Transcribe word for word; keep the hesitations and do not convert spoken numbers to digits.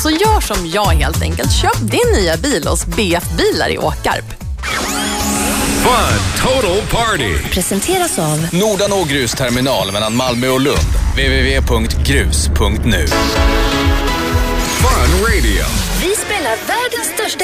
Så gör som jag helt enkelt. Köp din nya bil hos B F Bilar i Åkarp. Fun Total Party presenteras av Nordanå grusterminal mellan Malmö och Lund. w w w punkt grus punkt nu. Fun Radio. Vi spelar världens största